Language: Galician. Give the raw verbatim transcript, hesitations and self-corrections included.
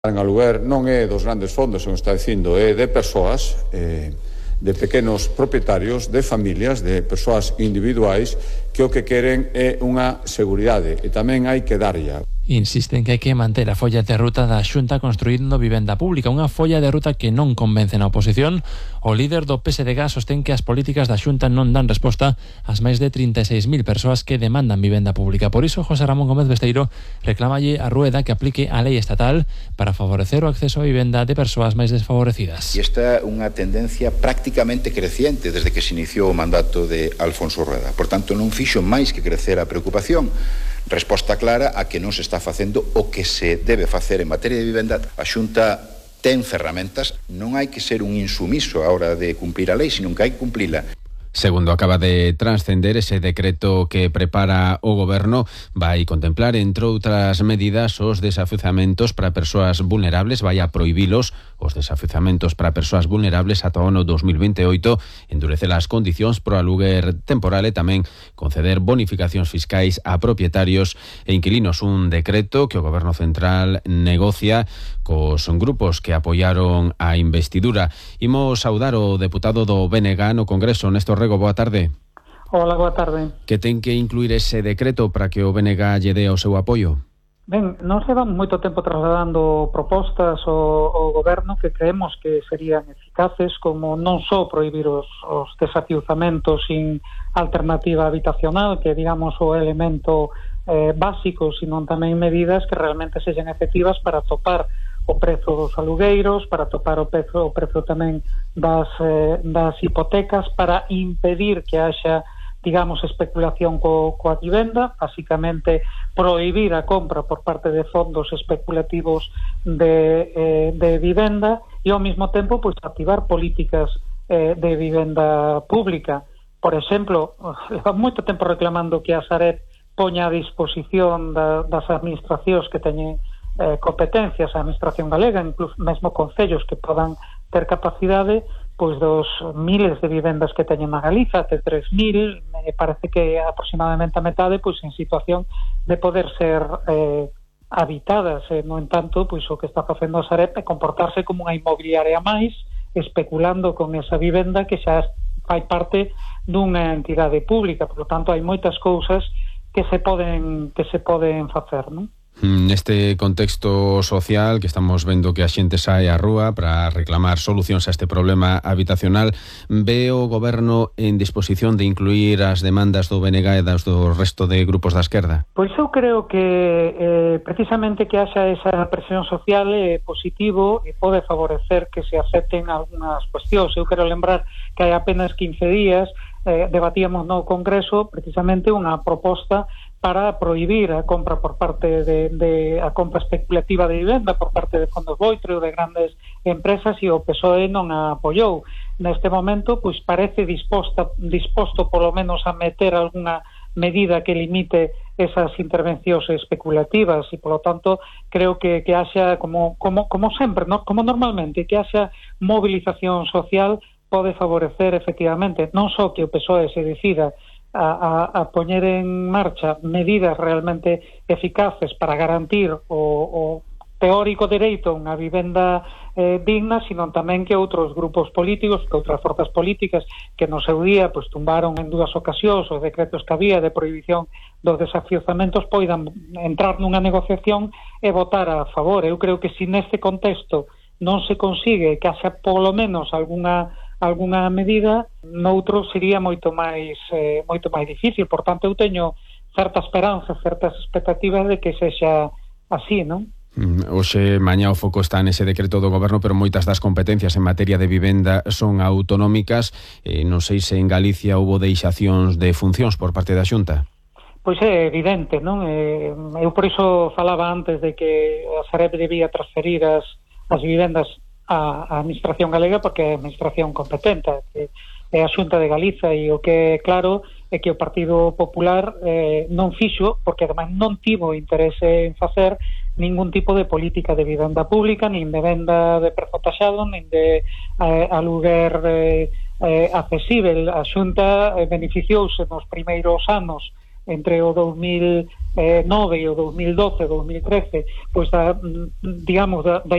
En aluguer non é dos grandes fondos, como está dicindo, é de persoas, eh, de pequenos propietarios, de familias, de persoas individuais que o que queren é unha seguridade e tamén hai que darlla. Insisten que hai que manter a folla de ruta da Xunta construindo vivenda pública, unha folla de ruta que non convence na oposición. O líder do P S D G sostén que as políticas da Xunta non dan resposta ás máis de trinta e seis mil persoas que demandan vivenda pública. Por iso, José Ramón Gómez Besteiro reclamalle a Rueda que aplique a lei estatal para favorecer o acceso a vivenda de persoas máis desfavorecidas. E esta é unha tendencia prácticamente creciente desde que se iniciou o mandato de Alfonso Rueda. Por tanto, non fixo máis que crecer a preocupación. Resposta clara a que non se está facendo o que se debe facer en materia de vivenda. A Xunta ten ferramentas, non hai que ser un insumiso a hora de cumprir a lei, sino que hai que cumplila. Segundo acaba de transcender, ese decreto que prepara o Goberno vai contemplar, entre outras medidas, os desafiuzamentos para persoas vulnerables, vai a prohibilos os desafiuzamentos para persoas vulnerables ata o ano dos mil veintioito, endurecer as condicións pro aluguer temporal e tamén conceder bonificacións fiscais a propietarios e inquilinos. Un decreto que o Goberno Central negocia cos grupos que apoiaron a investidura. Imos saudar o deputado do B N G no Congreso, Néstor Rego, boa tarde. Hola, boa tarde. Que ten que incluir ese decreto para que o B N G lle dé o seu apoio? Ben, nós levamos moito tempo trasladando propostas ao, ao Goberno que creemos que serían eficaces, como non só prohibir os, os desafiuzamentos sin alternativa habitacional, que digamos o elemento eh, básico, sino tamén medidas que realmente sexan efectivas para topar o prezo dos alugueiros, para topar o prezo, o prezo tamén das, eh, das hipotecas, para impedir que haxa, digamos, especulación co, coa vivenda, basicamente prohibir a compra por parte de fondos especulativos de, eh, de vivenda e ao mesmo tempo pois, activar políticas eh, de vivenda pública. Por exemplo, leva moito tempo reclamando que a Sareb poña a disposición da, das administracións que teñen Eh, competencias a administración galega, incluso mesmo concellos que podan ter capacidade pois dos miles de vivendas que teñen na Galiza, até tres mil, me parece que aproximadamente a metade pois en situación de poder ser eh, habitadas, e, no entanto, pois o que está facendo a Sareb é comportarse como unha inmobiliaria máis, especulando con esa vivenda que xa fai parte dunha entidade pública. Por lo tanto, hai moitas cousas que se poden que se poden facer, non? Neste contexto social que estamos vendo que a xente sae á rúa para reclamar solucións a este problema habitacional, ve o Goberno en disposición de incluir as demandas do B N G e das do resto de grupos da esquerda? Pois eu creo que eh, precisamente que haxa esa presión social é positivo e pode favorecer que se acepten algunhas cuestións. Eu quero lembrar que hai apenas quince días eh, debatíamos no Congreso precisamente unha proposta para prohibir a compra por parte de, de a compra especulativa de vivenda por parte de fondos voitre ou de grandes empresas, e o P S O E non a apoiou. Neste momento, pois parece disposta, disposto polo menos a meter algunha medida que limite esas intervencións especulativas e, polo tanto, creo que, que haxa, como, como, como sempre, ¿no? Como normalmente, que haxa movilización social pode favorecer, efectivamente, non só que o P S O E se decida A, a, a poñer en marcha medidas realmente eficaces para garantir o, o teórico dereito a unha vivenda eh, digna, sino tamén que outros grupos políticos, que outras forzas políticas que no seu día pues, tumbaron en dúas ocasións os decretos que había de prohibición dos desafiuzamentos poidan entrar nunha negociación e votar a favor. Eu creo que se neste contexto non se consigue que haxa polo menos algunha algunha medida, noutro sería moito máis eh, moito máis difícil. Por tanto, eu teño certa esperanza, certas expectativas de que sexa así, non? Hoxe, mañá, o foco está nese decreto do Goberno, pero moitas das competencias en materia de vivenda son autonómicas. Eh, non sei se en Galicia houbo deixacións de funcións por parte da Xunta. Pois é evidente, non? Eh, eu por iso falaba antes de que a Sareb debía transferir as, as vivendas a administración galega, porque é a administración competente, que é a Xunta de Galiza, e o que é claro é que o Partido Popular eh, non fixo, porque ademais non tivo interese en facer ningún tipo de política de vivenda pública, nin de venda de prezo taxado, nin de eh, aluguer eh, eh, accesível. A Xunta eh, beneficiouse nos primeiros anos entre o dous mil nove e o dous mil doce, dous mil trece, pois da, digamos, da, da